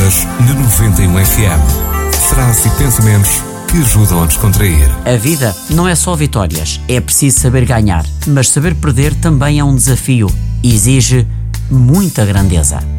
Descontraídas na 91 FM. Frases e pensamentos que ajudam a descontrair. A vida não é só vitórias. É preciso saber ganhar. Mas saber perder também é um desafio. Exige muita grandeza.